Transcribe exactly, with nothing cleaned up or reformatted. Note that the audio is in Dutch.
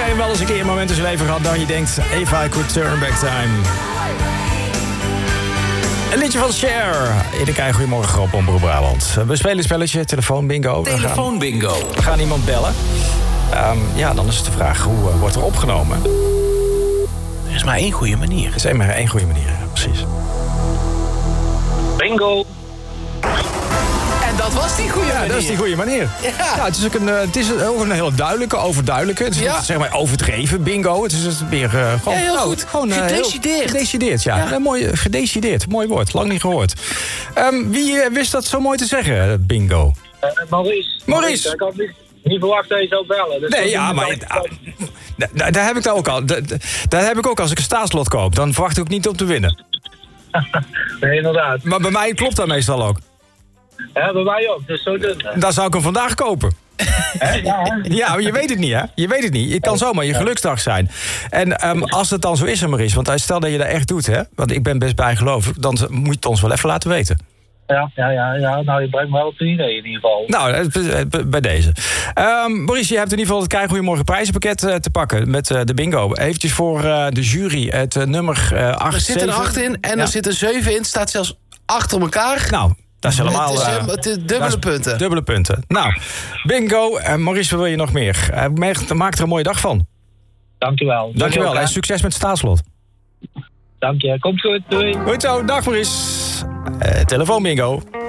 iedereen wel eens een keer een moment in zijn leven gehad dat je denkt, if I could turn back time. Een liedje van Cher. Iedere keer goedemorgen op Omroep Brabant. We spelen een spelletje, telefoon bingo. Telefoon bingo. We gaan iemand bellen. Um, ja, dan is het de vraag, hoe uh, wordt er opgenomen? Er is maar één goede manier. Er is maar één goede manier, ja, precies. Bingo. En dat was die goede ja, manier. dat is die goede manier. Ja. Ja, het is ook een, het is ook een hele duidelijke, overduidelijke. Het is Ja. niet, zeg maar overdreven bingo. Het is het meer uh, gewoon, Ja, heel nou, goed. Gewoon, uh, Gedecideerd. Heel, gedecideerd, ja. Ja. Een mooi, uh, gedecideerd, mooi woord. Lang niet gehoord. Um, wie uh, wist dat zo mooi te zeggen, uh, bingo? Uh, Maurice. Maurice. Ik had niet, niet verwacht dat je zou bellen. Dus Nee, ja, maar uh, daar, daar heb ik dat ook al. Daar, daar heb ik ook als ik een staatslot koop. Dan verwacht ik ook niet om te winnen. Nee, inderdaad. Maar bij mij klopt dat meestal ook. Ja, bij mij ook. Dus zo dun. Dan zou ik hem vandaag kopen. Hè? Ja, hè? Ja, maar je weet het niet, hè? Je weet het niet. Het kan zomaar je geluksdag zijn. En um, als het dan zo is, Maurice, want stel dat je dat echt doet, hè? Want ik ben best bijgelovig, dan moet je het ons wel even laten weten. Ja, ja, ja, ja. Nou, je brengt me wel op een idee in ieder geval. Nou, bij deze. Um, Maurice, je hebt in ieder geval het Kijk Goedemorgen prijzenpakket uh, te pakken met uh, de bingo. Eventjes voor uh, de jury het uh, nummer uh, acht. Er zit een acht in en ja. er zit een zeven in. Het staat zelfs achter elkaar. Nou, dat is helemaal... Het is, Uh, uh, het is dubbele dat is punten. Dubbele punten. Nou, bingo. En Maurice, wat wil je nog meer? Uh, maak er een mooie dag van. Dankjewel. Dankjewel en succes met staatslot. Dank je. Komt goed. Doei. Goed zo. Dag Maurice. Uh, telefoon bingo.